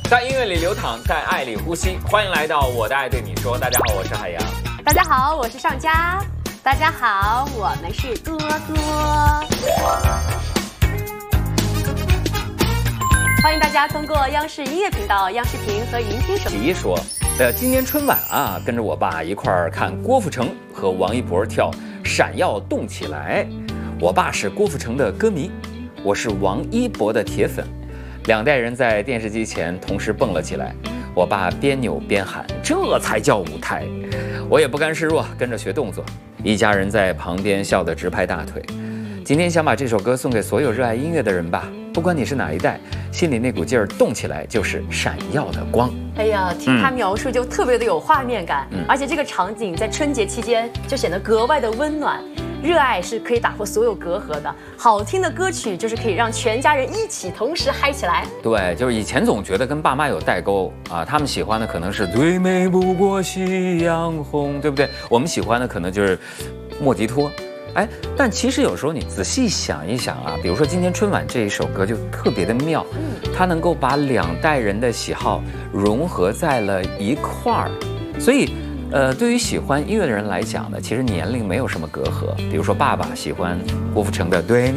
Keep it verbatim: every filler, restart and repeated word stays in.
在音乐里流淌，在爱里呼吸。欢迎来到我的爱对你说。大家好，我是海洋。 大家好，我是尚佳。大家好，我们是多多。欢迎大家通过央视音乐频道、央视频和云听手机说，呃，今年春晚啊，跟着我爸一块儿看郭富城和王一博跳《闪耀动起来》。我爸是郭富城的歌迷，我是王一博的铁粉。两代人在电视机前同时蹦了起来，我爸边扭边喊：“这才叫舞台！”我也不甘示弱，跟着学动作。一家人在旁边笑得直拍大腿。今天想把这首歌送给所有热爱音乐的人吧，不管你是哪一代，心里那股劲儿动起来就是闪耀的光。 哎呀，听他描述就特别的有画面感，嗯、而且这个场景在春节期间就显得格外的温暖。热爱是可以打破所有隔阂的，好听的歌曲就是可以让全家人一起同时嗨起来。 对，就是以前总觉得跟爸妈有代沟啊，他们喜欢的可能是最美不过夕阳红，对不对？我们喜欢的可能就是莫吉托。哎，但其实有时候你仔细想一想啊，比如说今天春晚这一首歌就特别的妙，嗯，它能够把两代人的喜好融合在了一块儿，所以。呃，对于喜欢音乐的人来讲呢，其实年龄没有什么隔阂。比如说，爸爸喜欢郭富城的《对